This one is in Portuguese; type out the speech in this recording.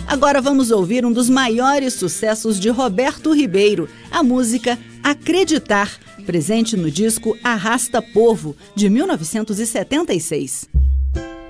Agora vamos ouvir um dos maiores sucessos de Roberto Ribeiro, a música Acreditar, presente no disco Arrasta Povo, de 1976.